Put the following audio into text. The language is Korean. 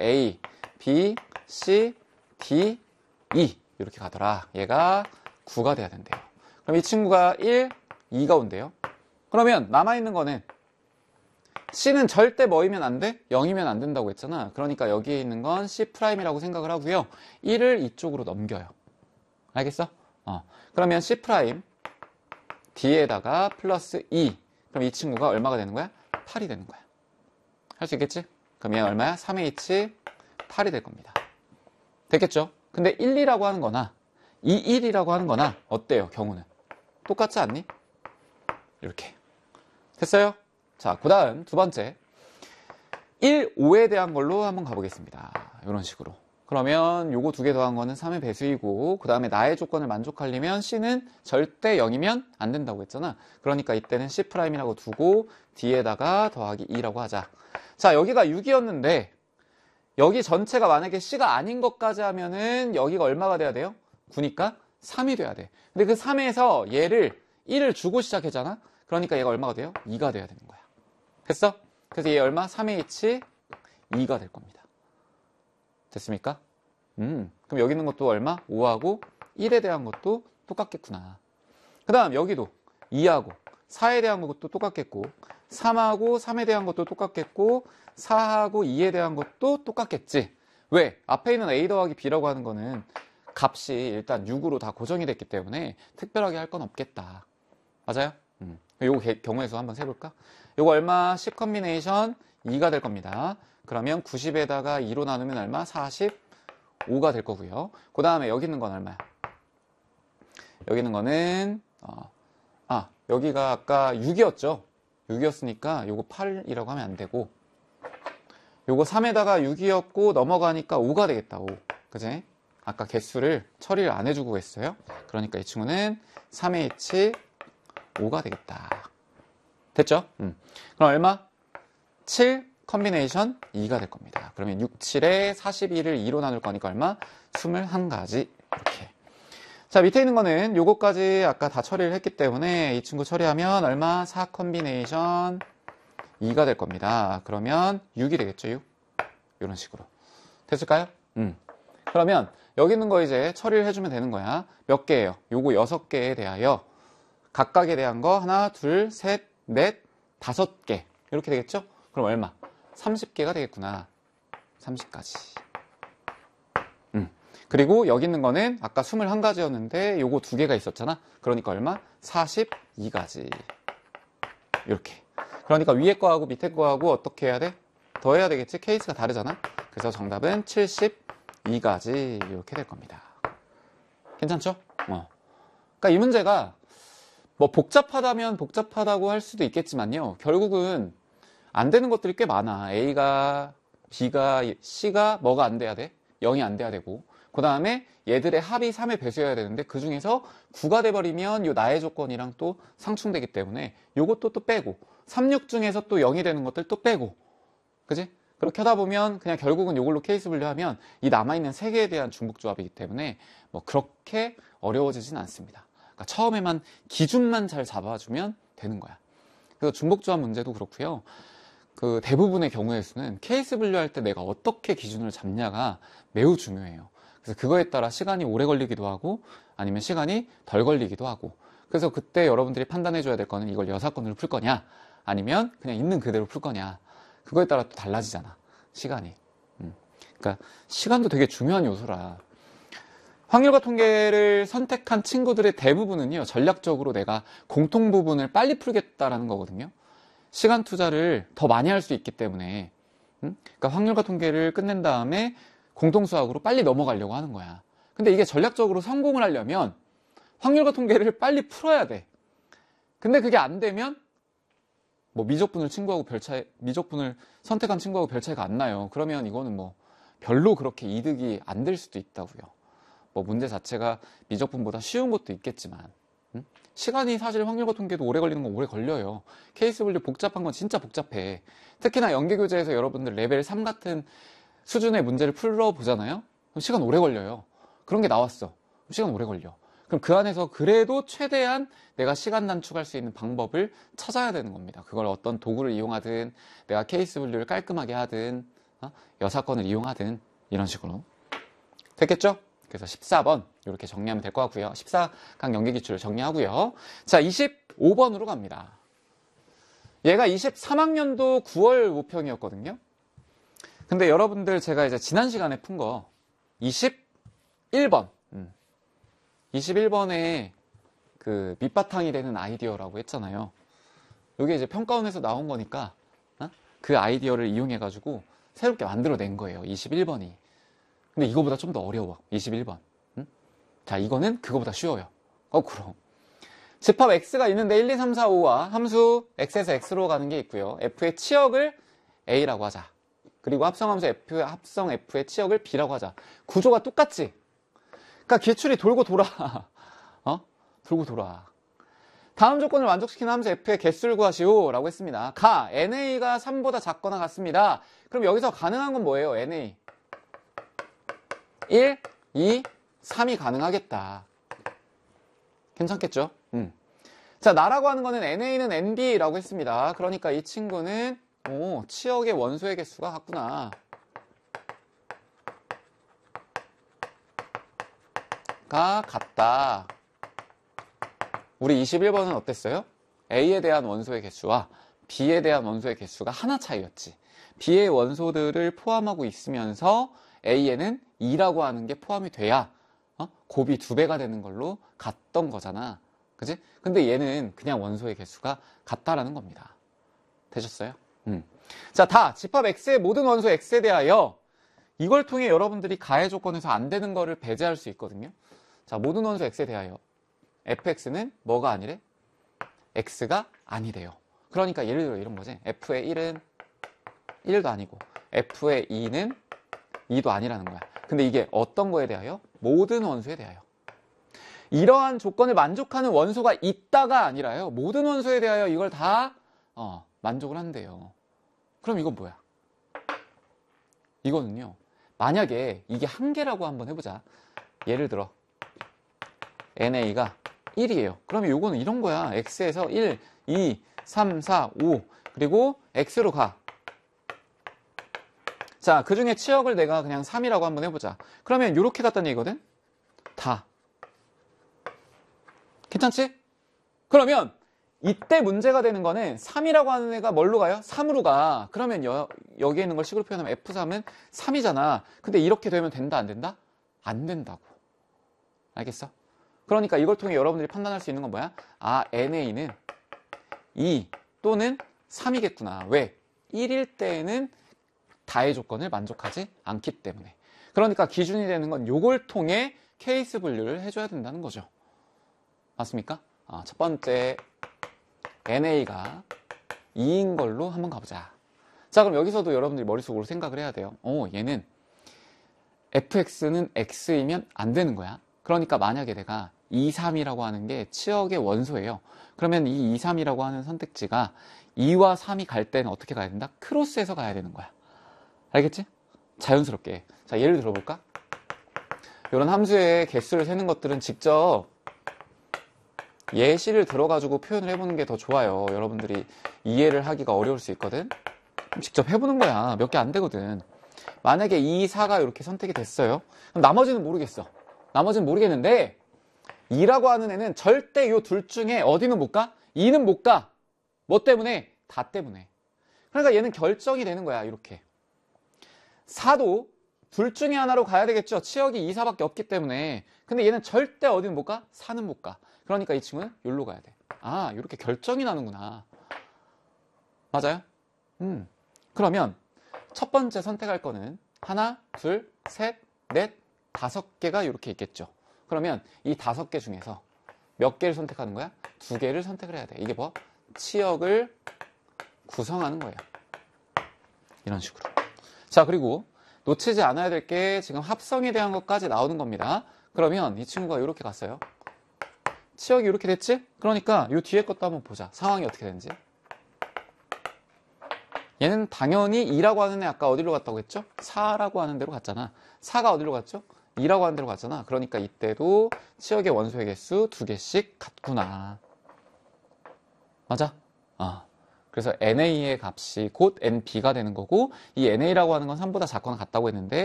A, B, C, D, E 이렇게 가더라. 얘가 9가 돼야 된대요. 그럼 이 친구가 1, 2가 온대요. 그러면 남아있는 거는 C는 절대 뭐이면 안 돼? 0이면 안 된다고 했잖아. 그러니까 여기에 있는 건 C'이라고 생각을 하고요. 1을 이쪽으로 넘겨요. 알겠어? 그러면 C' D에다가 플러스 2. 그럼 이 친구가 얼마가 되는 거야? 8이 되는 거야. 할 수 있겠지? 그럼 얘는 얼마야? 3H 8이 될 겁니다. 됐겠죠? 근데 1, 2라고 하는 거나 2, 1이라고 하는 거나 어때요? 경우는 똑같지 않니? 이렇게 됐어요? 자, 그 다음 두 번째 1, 5에 대한 걸로 한번 가보겠습니다. 이런 식으로. 그러면 요거 두 개 더한 거는 3의 배수이고 그 다음에 나의 조건을 만족하려면 C는 절대 0이면 안 된다고 했잖아. 그러니까 이때는 C'이라고 두고 D에다가 더하기 2라고 하자. 자, 여기가 6이었는데 여기 전체가 만약에 C가 아닌 것까지 하면은 여기가 얼마가 돼야 돼요? 9니까 3이 돼야 돼. 근데 그 3에서 얘를 1을 주고 시작했잖아. 그러니까 얘가 얼마가 돼요? 2가 돼야 되는 거야. 됐어? 그래서 얘 얼마? 3H 2가 될 겁니다. 됐습니까? 그럼 여기 있는 것도 얼마? 5하고 1에 대한 것도 똑같겠구나. 그 다음 여기도 2하고 4에 대한 것도 똑같겠고 3하고 3에 대한 것도 똑같겠고 4하고 2에 대한 것도 똑같겠지. 왜? 앞에 있는 A 더하기 B라고 하는 거는 값이 일단 6으로 다 고정이 됐기 때문에 특별하게 할 건 없겠다. 맞아요? 요거 경우에서 한번 세볼까? 요거 얼마? 10 컨비네이션 2가 될 겁니다. 그러면 90에다가 2로 나누면 얼마? 45가 될 거고요. 그 다음에 여기 있는 건 얼마야? 여기 있는 거는 여기가 아까 6이었죠? 6이었으니까 요거 8이라고 하면 안 되고 요거 3에다가 6이었고 넘어가니까 5가 되겠다. 5. 그지? 아까 개수를 처리를 안 해주고 했어요. 그러니까 이 친구는 3H 5가 되겠다. 됐죠? 그럼 얼마? 7 컨비네이션 2가 될 겁니다. 그러면 6, 7에 42를 2로 나눌 거니까 얼마? 21가지. 이렇게. 자, 밑에 있는 거는 요거까지 아까 다 처리를 했기 때문에 이 친구 처리하면 얼마? 4 컨비네이션 2가 될 겁니다. 그러면 6이 되겠죠, 6? 이런 식으로. 됐을까요? 그러면 여기 있는 거 이제 처리를 해주면 되는 거야. 몇 개예요? 요거 6개에 대하여 각각에 대한 거 하나, 둘, 셋, 넷, 5개. 이렇게 되겠죠? 그럼 얼마? 30개가 되겠구나. 30가지. 그리고 여기 있는 거는 아까 21가지였는데 요거 2개가 있었잖아. 그러니까 얼마? 42가지. 이렇게. 그러니까 위에 거하고 밑에 거하고 어떻게 해야 돼? 더해야 되겠지? 케이스가 다르잖아. 그래서 정답은 72가지 이렇게 될 겁니다. 괜찮죠? 그러니까 이 문제가 뭐 복잡하다면 복잡하다고 할 수도 있겠지만요. 결국은 안 되는 것들이 꽤 많아. A가, B가, C가 뭐가 안 돼야 돼? 0이 안 돼야 되고. 그 다음에 얘들의 합이 3의 배수여야 되는데 그 중에서 9가 돼버리면 요 나의 조건이랑 또 상충되기 때문에 요것도 또 빼고 3, 6 중에서 또 0이 되는 것들 또 빼고 그지? 그렇게 하다 보면 그냥 결국은 요걸로 케이스 분류하면 이 남아있는 3개에 대한 중복조합이기 때문에 뭐 그렇게 어려워지진 않습니다. 그러니까 처음에만 기준만 잘 잡아주면 되는 거야. 그래서 중복조합 문제도 그렇고요. 그 대부분의 경우의 수는 케이스 분류할 때 내가 어떻게 기준을 잡냐가 매우 중요해요. 그래서 그거에 따라 시간이 오래 걸리기도 하고 아니면 시간이 덜 걸리기도 하고 그래서 그때 여러분들이 판단해 줘야 될 거는 이걸 여사건으로 풀 거냐 아니면 그냥 있는 그대로 풀 거냐 그거에 따라 또 달라지잖아 시간이. 그러니까 시간도 되게 중요한 요소라. 확률과 통계를 선택한 친구들의 대부분은요 전략적으로 내가 공통 부분을 빨리 풀겠다라는 거거든요. 시간 투자를 더 많이 할 수 있기 때문에 그러니까 확률과 통계를 끝낸 다음에 공통수학으로 빨리 넘어가려고 하는 거야. 근데 이게 전략적으로 성공을 하려면 확률과 통계를 빨리 풀어야 돼. 근데 그게 안 되면 뭐 미적분을 선택한 친구하고 별 차이가 안 나요. 그러면 이거는 뭐 별로 그렇게 이득이 안 될 수도 있다고요. 뭐 문제 자체가 미적분보다 쉬운 것도 있겠지만 시간이 사실 확률과 통계도 오래 걸리는 건 오래 걸려요. 케이스 분류 복잡한 건 진짜 복잡해. 특히나 연계교재에서 여러분들 레벨 3 같은 수준의 문제를 풀어보잖아요. 그럼 시간 오래 걸려요. 그런 게 나왔어. 그럼 시간 오래 걸려. 그럼 그 안에서 그래도 최대한 내가 시간 단축할 수 있는 방법을 찾아야 되는 겁니다. 그걸 어떤 도구를 이용하든 내가 케이스 분류를 깔끔하게 하든 여사건을 이용하든 이런 식으로. 됐겠죠? 그래서 14번 이렇게 정리하면 될 것 같고요. 14강 연계기출을 정리하고요. 자, 25번으로 갑니다. 얘가 23학년도 9월 모평이었거든요. 근데 여러분들 제가 이제 지난 시간에 푼 거 21번 21번에 그 밑바탕이 되는 아이디어라고 했잖아요. 이게 이제 평가원에서 나온 거니까 그 아이디어를 이용해 가지고 새롭게 만들어낸 거예요. 21번이. 근데 이거보다 좀 더 어려워. 21번. 자, 이거는 그거보다 쉬워요. 거꾸로. 집합 x가 있는데 1, 2, 3, 4, 5와 함수 x에서 x로 가는 게 있고요. f의 치역을 a라고 하자. 그리고 합성함수 합성 f의 치역을 b라고 하자. 구조가 똑같지? 그러니까 기출이 돌고 돌아. 돌고 돌아. 다음 조건을 만족시키는 함수 f의 개수를 구하시오 라고 했습니다. 가 na가 3보다 작거나 같습니다. 그럼 여기서 가능한 건 뭐예요? na 1, 2, 3이 가능하겠다. 괜찮겠죠? 자, 나라고 하는 거는 na는 nb라고 했습니다. 그러니까 이 친구는 치역의 원소의 개수가 같구나. 가 같다. 우리 21번은 어땠어요? A에 대한 원소의 개수와 B에 대한 원소의 개수가 하나 차이였지. B의 원소들을 포함하고 있으면서 A에는 2라고 하는 게 포함이 돼야 곱이 2배가 되는 걸로 같던 거잖아. 그지? 근데 얘는 그냥 원소의 개수가 같다라는 겁니다. 되셨어요? 자, 집합 X의 모든 원소 X에 대하여 이걸 통해 여러분들이 가해 조건에서 안 되는 거를 배제할 수 있거든요. 자, 모든 원소 X에 대하여 fx는 뭐가 아니래? x가 아니래요. 그러니까 예를 들어 이런 거지. f의 1은 1도 아니고 f의 2는 2도 아니라는 거야. 근데 이게 어떤 거에 대하여? 모든 원소에 대하여. 이러한 조건을 만족하는 원소가 있다가 아니라요. 모든 원소에 대하여 이걸 다 만족을 한대요. 그럼 이건 뭐야? 이거는요. 만약에 이게 한 개라고 한번 해보자. 예를 들어 na가 1이에요. 그러면 요거는 이런 거야. x에서 1, 2, 3, 4, 5 그리고 x로 가. 자, 그 중에 치역을 내가 그냥 3이라고 한번 해보자. 그러면 이렇게 갔다는 얘기거든? 다. 괜찮지? 그러면 이때 문제가 되는 거는 3이라고 하는 애가 뭘로 가요? 3으로 가. 그러면 여기에 있는 걸 식으로 표현하면 F3은 3이잖아. 근데 이렇게 되면 된다, 안 된다? 안 된다고. 알겠어? 그러니까 이걸 통해 여러분들이 판단할 수 있는 건 뭐야? 아, NA는 2 또는 3이겠구나. 왜? 1일 때에는 다의 조건을 만족하지 않기 때문에. 그러니까 기준이 되는 건 요걸 통해 케이스 분류를 해줘야 된다는 거죠. 맞습니까? 첫 번째 NA가 2인 걸로 한번 가보자. 자, 그럼 여기서도 여러분들이 머릿속으로 생각을 해야 돼요. 얘는 fx는 x이면 안 되는 거야. 그러니까 만약에 내가 2, 3이라고 하는 게 치역의 원소예요. 그러면 이 2, 3이라고 하는 선택지가 2와 3이 갈 때는 어떻게 가야 된다? 크로스해서 가야 되는 거야. 알겠지? 자연스럽게. 자, 예를 들어볼까? 이런 함수의 개수를 세는 것들은 직접 예시를 들어가지고 표현을 해보는 게 더 좋아요. 여러분들이 이해를 하기가 어려울 수 있거든. 직접 해보는 거야. 몇 개 안 되거든. 만약에 2, 4가 이렇게 선택이 됐어요. 그럼 나머지는 모르겠어. 나머지는 모르겠는데 2라고 하는 애는 절대 이 둘 중에 어디는 못 가? 2는 못 가. 뭐 때문에? 다 때문에. 그러니까 얘는 결정이 되는 거야. 이렇게. 4도 둘 중에 하나로 가야 되겠죠. 치역이 2, 4밖에 없기 때문에. 근데 얘는 절대 어디는 못 가? 4는 못 가. 그러니까 이 친구는 여기로 가야 돼. 아, 이렇게 결정이 나는구나. 맞아요? 그러면 첫 번째 선택할 거는 하나, 둘, 셋, 넷, 5개가 이렇게 있겠죠. 그러면 이 5개 중에서 몇 개를 선택하는 거야? 2개를 선택을 해야 돼. 이게 뭐? 치역을 구성하는 거예요. 이런 식으로. 자, 그리고 놓치지 않아야 될 게 지금 합성에 대한 것까지 나오는 겁니다. 그러면 이 친구가 이렇게 갔어요. 치역이 이렇게 됐지? 그러니까 이 뒤에 것도 한번 보자. 상황이 어떻게 되는지. 얘는 당연히 2라고 하는 애 아까 어디로 갔다고 했죠? 4라고 하는 데로 갔잖아. 4가 어디로 갔죠? 2라고 하는 데로 갔잖아. 그러니까 이때도 치역의 원소의 개수 2개씩 같구나. 맞아? 그래서 NA의 값이 곧 NB가 되는 거고 이 NA라고 하는 건 3보다 작거나 같다고 했는데